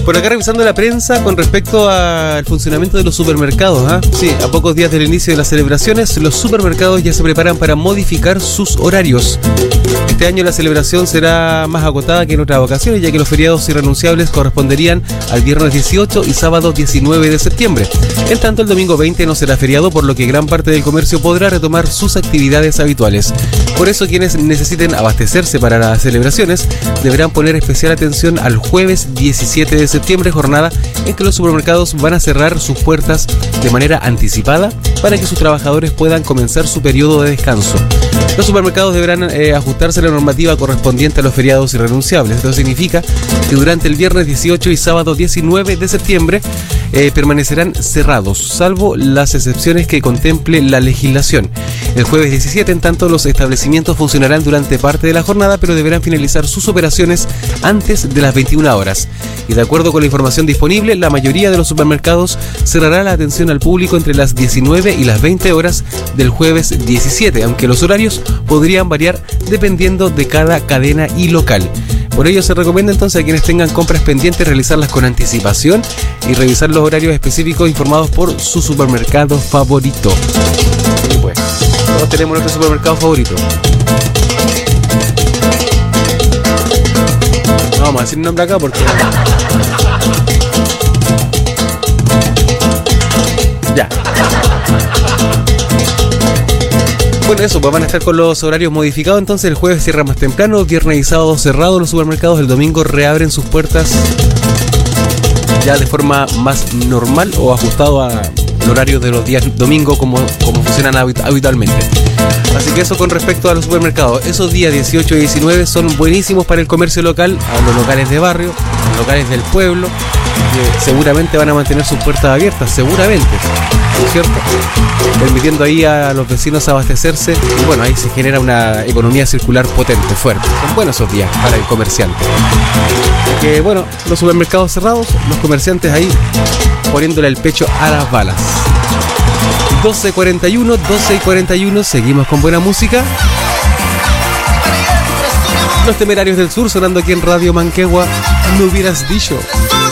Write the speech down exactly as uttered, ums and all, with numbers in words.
Por acá revisando la prensa con respecto al funcionamiento de los supermercados, ¿eh? Sí, a pocos días del inicio de las celebraciones, los supermercados ya se preparan para modificar sus horarios. Este año la celebración será más acotada que en otras ocasiones, ya que los feriados irrenunciables corresponderían al viernes dieciocho y sábado diecinueve de septiembre. En tanto, el domingo veinte no será feriado, por lo que gran parte del comercio podrá retomar sus actividades habituales. Por eso, quienes necesiten abastecerse para las celebraciones deberán poner especial atención al jueves diecisiete de septiembre, jornada en que los supermercados van a cerrar sus puertas de manera anticipada para que sus trabajadores puedan comenzar su periodo de descanso. Los supermercados deberán eh, ajustarse a la normativa correspondiente a los feriados irrenunciables. Esto significa que durante el viernes dieciocho y sábado diecinueve de septiembre eh, permanecerán cerrados, salvo las excepciones que contemple la legislación. El jueves diecisiete, en tanto, los establecimientos funcionarán durante parte de la jornada, pero deberán finalizar sus operaciones antes de las veintiuna horas. Y de acuerdo con la información disponible, la mayoría de los supermercados cerrará la atención al público entre las diecinueve y las veinte horas del jueves diecisiete, aunque los horarios podrían variar dependiendo de cada cadena y local. Por ello se recomienda entonces a quienes tengan compras pendientes realizarlas con anticipación y revisar los horarios específicos informados por su supermercado favorito. Y pues, todos tenemos nuestro supermercado favorito. No vamos a decir nombre acá porque... Ya. Bueno, eso, pues van a estar con los horarios modificados. Entonces el jueves cierra más temprano, viernes y sábado cerrados los supermercados, el domingo reabren sus puertas ya de forma más normal o ajustado al horario de los días domingo como, como funcionan habitualmente. Así que eso con respecto a los supermercados. Esos días dieciocho y diecinueve son buenísimos para el comercio local, a los locales de barrio, los locales del pueblo, que seguramente van a mantener sus puertas abiertas, seguramente, ¿no es cierto? Permitiendo ahí a los vecinos abastecerse y bueno, ahí se genera una economía circular potente, fuerte. Son buenos esos días para el comerciante. Que bueno, los supermercados cerrados, los comerciantes ahí poniéndole el pecho a las balas. doce cuarenta y uno, doce y cuarenta y uno, seguimos con buena música. Los Temerarios del Sur sonando aquí en Radio Manquehua, no hubieras dicho.